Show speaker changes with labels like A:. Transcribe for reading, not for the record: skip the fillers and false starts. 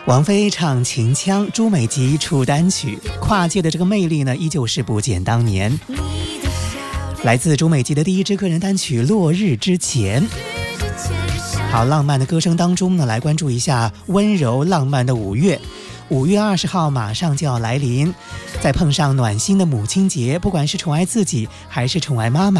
A: 王菲唱秦腔，朱美吉出单曲，跨界的这个魅力呢，依旧是不减当年。来自朱美吉的第一支个人单曲《落日之前》。好，浪漫的歌声当中呢，来关注一下温柔浪漫的5月。5月20号马上就要来临，再碰上暖心的母亲节，不管是宠爱自己还是宠爱妈妈，